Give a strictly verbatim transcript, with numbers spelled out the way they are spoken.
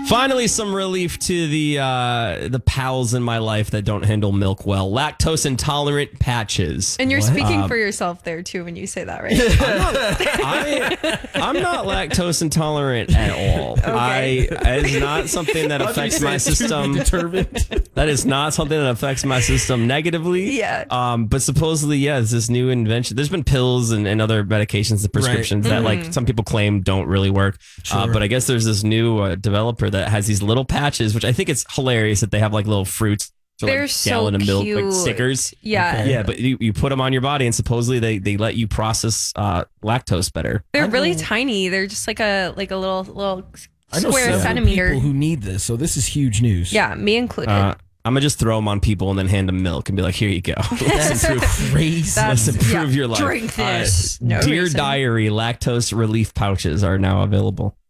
Finally, some relief to the uh, the pals in my life that don't handle milk well. Lactose intolerant patches. And you're What? speaking Um, for yourself there too when you say that, right? I, I'm not lactose intolerant at all. Okay. I it's not something that affects my system. That is not something that affects my system negatively. Yeah. Um, but supposedly, yeah, it's this new invention. There's been pills and, and other medications and prescriptions Right. that, Mm-hmm. like, some people claim don't really work. Uh, Sure. but I guess there's this new uh, developer that has these little patches, which I think it's hilarious that they have like little fruits. Or They're like so gallon of milk, cute. like stickers. Yeah. Yeah, but you, you put them on your body, and supposedly they, they let you process uh, lactose better. They're I really know- tiny. They're just like a like a little little I know square several centimeter. people who need this, so this is huge news. Yeah, me included. Uh, I'm gonna just throw them on people and then hand them milk and be like, "Here you go. Let's improve, Crazy. That's- let's improve yeah, your life." drink this. Uh, No Dear reason. Diary lactose relief pouches are now available.